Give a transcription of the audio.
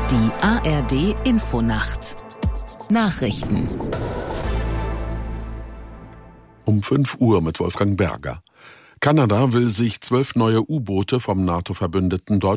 Die ARD-Infonacht. Nachrichten. Um 5 Uhr mit Wolfgang Berger. Kanada will sich 12 neue U-Boote vom NATO-Verbündeten